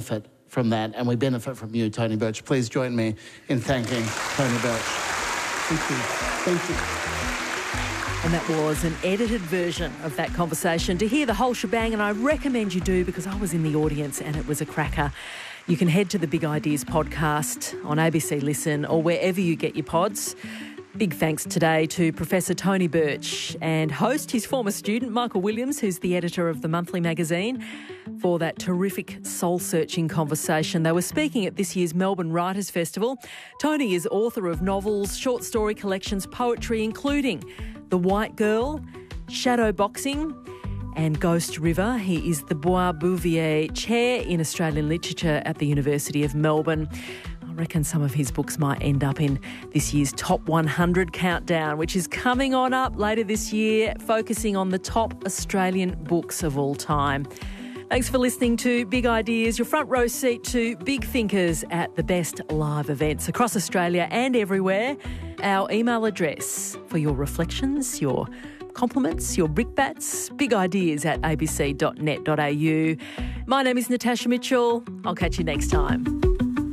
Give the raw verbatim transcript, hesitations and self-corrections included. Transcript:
benefit from that, and we benefit from you, Tony Birch. Please join me in thanking Tony Birch. Thank you. Thank you. And that was an edited version of that conversation. To hear the whole shebang, and I recommend you do because I was in the audience and it was a cracker, you can head to the Big Ideas podcast on A B C Listen or wherever you get your pods. Big thanks today to Professor Tony Birch and host, his former student, Michael Williams, who's the editor of the monthly magazine, for that terrific soul-searching conversation. They were speaking at this year's Melbourne Writers' Festival. Tony is author of novels, short story collections, poetry, including The White Girl, Shadow Boxing and Ghost River. He is the Bois Bouvier Chair in Australian Literature at the University of Melbourne. I reckon some of his books might end up in this year's Top one hundred countdown, which is coming on up later this year, focusing on the top Australian books of all time. Thanks for listening to Big Ideas, your front row seat to big thinkers at the best live events across Australia and everywhere. Our email address for your reflections, your compliments, your brickbats, bigideas at abc dot net dot a u. My name is Natasha Mitchell. I'll catch you next time.